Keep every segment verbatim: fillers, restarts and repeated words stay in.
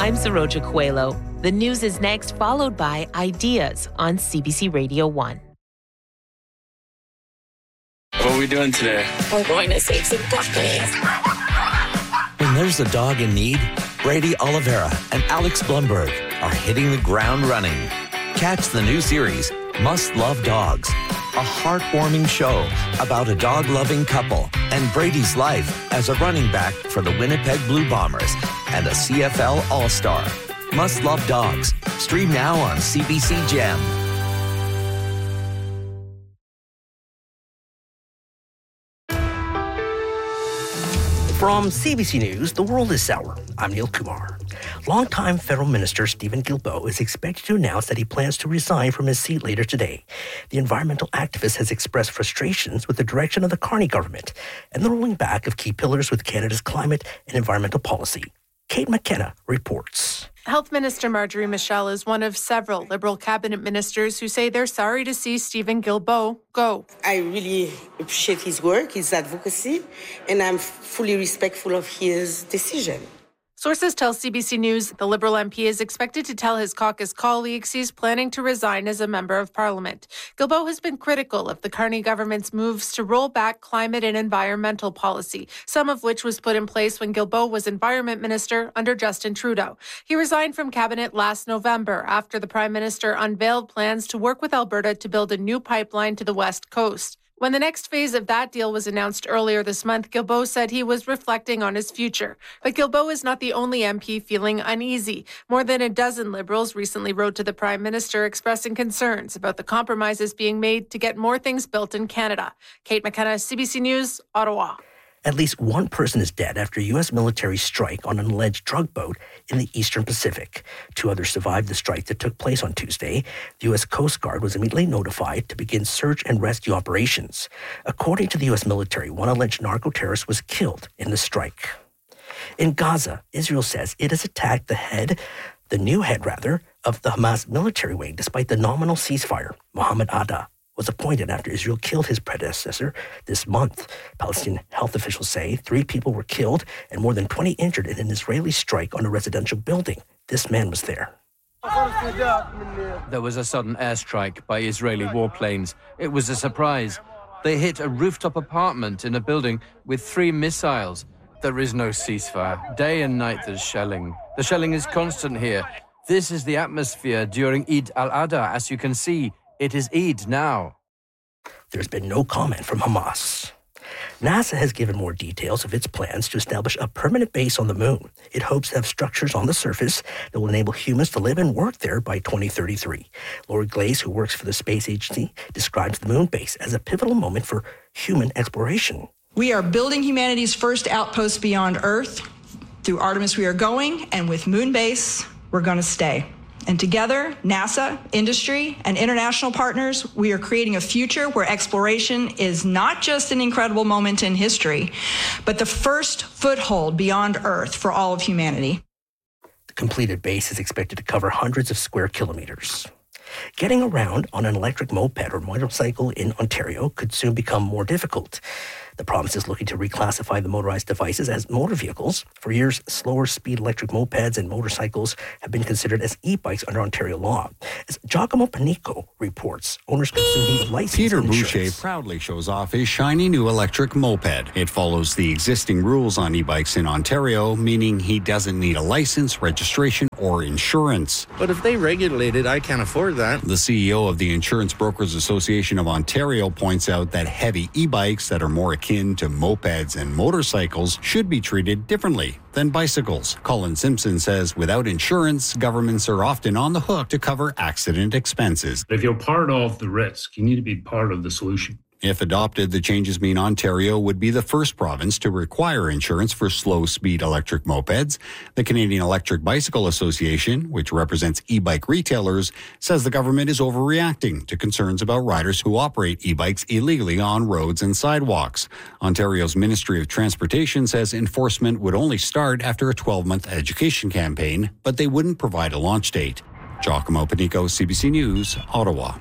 I'm Saroja Coelho. The news is next, followed by Ideas on C B C Radio one. What are we doing today? We're going to save some puppies. When there's a dog in need, Brady Oliveira and Alex Blumberg are hitting the ground running. Catch the new series, Must Love Dogs, a heartwarming show about a dog-loving couple and Brady's life as a running back for the Winnipeg Blue Bombers and a C F L All-Star. Must Love Dogs. Stream now on C B C Gem. From C B C News, the world is sour. I'm Neil Kumar. Longtime federal minister Stephen Guilbeault is expected to announce that he plans to resign from his seat later today. The environmental activist has expressed frustrations with the direction of the Carney government and the rolling back of key pillars with Canada's climate and environmental policy. Kate McKenna reports. Health Minister Marjorie Michel is one of several Liberal cabinet ministers who say they're sorry to see Stephen Guilbeault go. I really appreciate his work, his advocacy, and I'm fully respectful of his decision. Sources tell C B C News the Liberal M P is expected to tell his caucus colleagues he's planning to resign as a member of Parliament. Guilbeault has been critical of the Carney government's moves to roll back climate and environmental policy, some of which was put in place when Guilbeault was Environment Minister under Justin Trudeau. He resigned from cabinet last November after the Prime Minister unveiled plans to work with Alberta to build a new pipeline to the West Coast. When the next phase of that deal was announced earlier this month, Guilbeault said he was reflecting on his future. But Guilbeault is not the only M P feeling uneasy. More than a dozen Liberals recently wrote to the Prime Minister expressing concerns about the compromises being made to get more things built in Canada. Kate McKenna, C B C News, Ottawa. At least one person is dead after a U S military strike on an alleged drug boat in the Eastern Pacific. Two others survived the strike that took place on Tuesday. The U S Coast Guard was immediately notified to begin search and rescue operations. According to the U S military, one alleged narco-terrorist was killed in the strike. In Gaza, Israel says it has attacked the head, the new head rather, of the Hamas military wing despite the nominal ceasefire. Mohammed Adda was appointed after Israel killed his predecessor this month. Palestinian health officials say three people were killed and more than twenty injured in an Israeli strike on a residential building. This man was there. There was a sudden airstrike by Israeli warplanes. It was a surprise. They hit a rooftop apartment in a building with three missiles. There is no ceasefire. Day and night there's shelling. The shelling is constant here. This is the atmosphere during Eid al-Adha, as you can see. It is Eid now. There's been no comment from Hamas. NASA has given more details of its plans to establish a permanent base on the moon. It hopes to have structures on the surface that will enable humans to live and work there by twenty thirty-three. Lori Glaze, who works for the space agency, describes the moon base as a pivotal moment for human exploration. We are building humanity's first outpost beyond Earth. Through Artemis we are going, and with Moonbase, we're going to stay. And together, NASA, industry, and international partners, we are creating a future where exploration is not just an incredible moment in history, but the first foothold beyond Earth for all of humanity. The completed base is expected to cover hundreds of square kilometers. Getting around on an electric moped or motorcycle in Ontario could soon become more difficult. The province is looking to reclassify the motorized devices as motor vehicles. For years, slower speed electric mopeds and motorcycles have been considered as e-bikes under Ontario law. As Giacomo Panico reports, owners can soon need a license. Peter and Boucher proudly shows off his shiny new electric moped. It follows the existing rules on e-bikes in Ontario, meaning he doesn't need a license, registration, or insurance. But if they regulate it, I can't afford that. The C E O of the Insurance Brokers Association of Ontario points out that heavy e-bikes that are more akin to mopeds and motorcycles should be treated differently than bicycles. Colin Simpson says without insurance, governments are often on the hook to cover accident expenses. If you're part of the risk, you need to be part of the solution. If adopted, the changes mean Ontario would be the first province to require insurance for slow-speed electric mopeds. The Canadian Electric Bicycle Association, which represents e-bike retailers, says the government is overreacting to concerns about riders who operate e-bikes illegally on roads and sidewalks. Ontario's Ministry of Transportation says enforcement would only start after a twelve-month education campaign, but they wouldn't provide a launch date. Giacomo Panico, C B C News, Ottawa.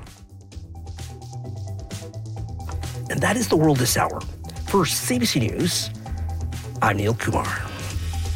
And that is the world this hour. For C B C News, I'm Neil Kumar.